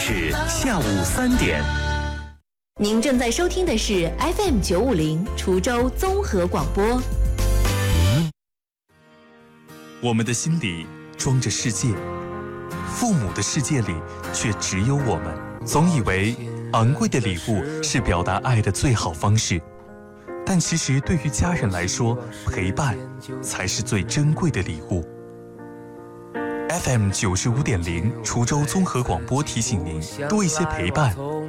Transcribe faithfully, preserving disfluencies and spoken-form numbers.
是下午三点。 您正在收听的是 F M 九五零滁州综合广播。 我们的心里装着世界，父母的世界里却只有我们。总以为昂贵的礼物是表达爱的最好方式，但其实对于家人来说，陪伴才是最珍贵的礼物。F M 九十五点零滁州综合广播提醒您：多一些陪伴，